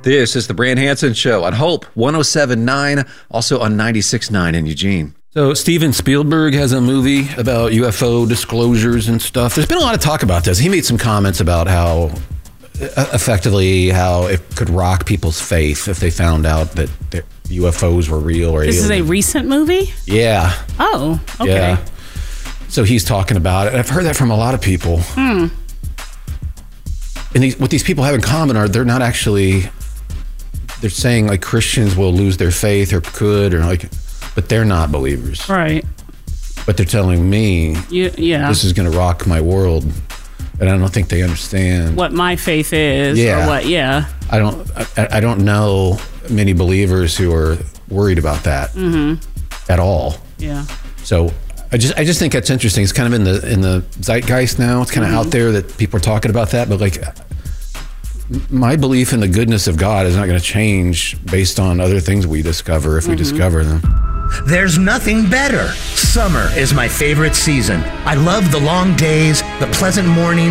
This is the Brand Hansen Show on Hope 107.9, also on 96.9 in Eugene. So Steven Spielberg has a movie about UFO disclosures and stuff. There's been a lot of talk about this. He made some comments about how it could rock people's faith if they found out that UFOs were real or This alien. is a recent movie? Yeah. Oh, okay. Yeah. So he's talking about it. I've heard that from a lot of people. And what these people have in common are they're not actually, they're saying like Christians will lose their faith or could, or like, but they're not believers. Right. But they're telling me this is going to rock my world. And I don't think they understand what my faith is. Yeah. Or what, I don't know many believers who are worried about that at all. Yeah. So I just think that's interesting. It's kind of in the zeitgeist now. It's kind of out there that people are talking about that. But like, my belief in the goodness of God is not going to change based on other things we discover if we discover them. There's nothing better. Summer is my favorite season. I love the long days, the pleasant mornings.